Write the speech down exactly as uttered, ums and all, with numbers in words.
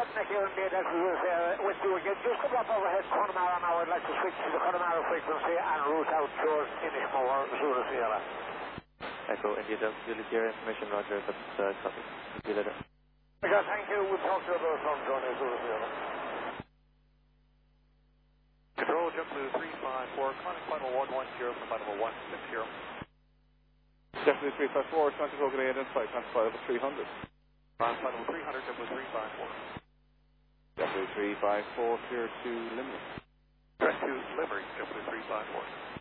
Neck here indeed, as we was uh, with you again. Just come up overhead Connemara now. I'd like to switch to the Connemara frequency and route out towards Inishmore, Zulu Sierra. Echo, India, Julie, your information, Roger, that's uh, copy. See you later. Okay, thank you. We'll talk to you about from Johnny, Zulu Sierra. Control, jump to three five four, climbing final one one zero from final one six zero. Definitely three five four, twenty token identified, twenty-five over three hundred. Final final three hundred, jump to three five four. Definitely three five four, clear to Limerick. Press to Limerick, jump to three five four.